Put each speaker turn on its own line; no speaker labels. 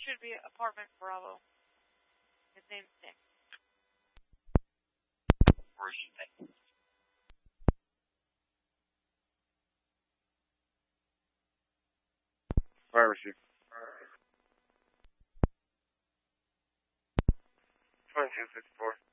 should be apartment Bravo. His name's Nick.
Where's your name?
Pharmacy. 2264.